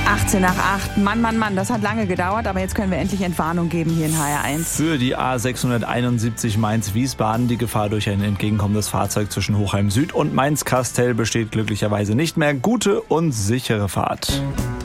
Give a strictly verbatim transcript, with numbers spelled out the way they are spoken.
achtzehn nach acht. Mann, Mann, Mann, das hat lange gedauert, aber jetzt können wir endlich Entwarnung geben hier in H R eins. Für die A sechshunderteinundsiebzig Mainz-Wiesbaden. Die Gefahr durch ein entgegenkommendes Fahrzeug zwischen Hochheim Süd und Mainz-Kastel besteht glücklicherweise nicht mehr. Gute und sichere Fahrt.